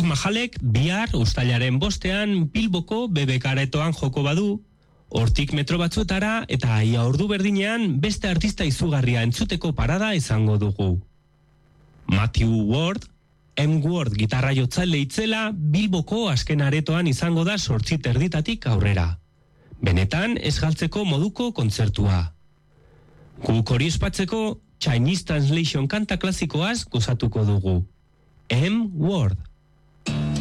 Taj Mahalek bihar uztailaren 5 Bilboko BBK Aretoan joko badu, hortik metro batzuetara eta ia ordu berdinean beste artista izugarria entzuteko parada izango dugu. Matthew Ward, M-Ward gitarra jotzaile itzela Bilboko azken aretoan izango da 8:30 aurrera. Benetan ez galtzeko moduko kontzertua. Guk hori ospatzeko Chinese Translation kanta klasikoaz gozatuko dugu. M-Ward.